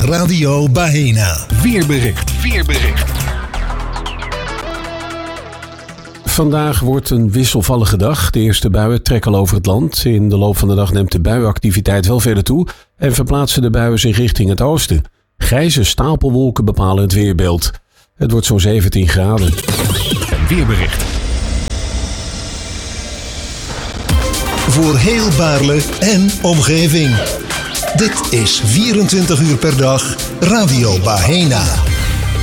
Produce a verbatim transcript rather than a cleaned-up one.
Radio Bahena. Weerbericht. Weerbericht. Vandaag wordt een wisselvallige dag. De eerste buien trekken al over het land. In de loop van de dag neemt de buienactiviteit wel verder toe en verplaatsen de buien zich richting het oosten. Grijze stapelwolken bepalen het weerbeeld. Het wordt zo'n zeventien graden. Weerbericht. Voor heel Baarle en omgeving. Dit is vierentwintig uur per dag Radio Bahena.